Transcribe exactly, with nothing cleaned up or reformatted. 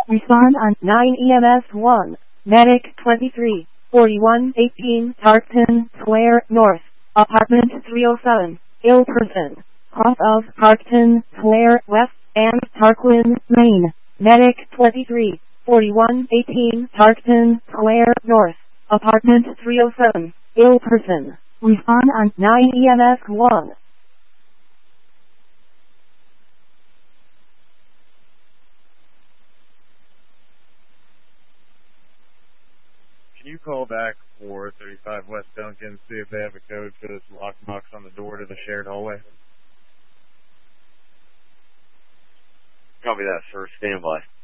Respond on nine E M S one. Medic twenty-three forty-one eighteen Tarkton Square North. Apartment three oh seven. Ill person. Off of Tarkton Square West and Tarquin Lane. Medic twenty-three forty-one eighteen Tarkton Square North. Apartment three oh seven. Ill person. Respond on nine E M S one. Can you call back for thirty-five West Duncan, see if they have a code for this lock box on the door to the shared hallway? Copy that, sir. Stand by.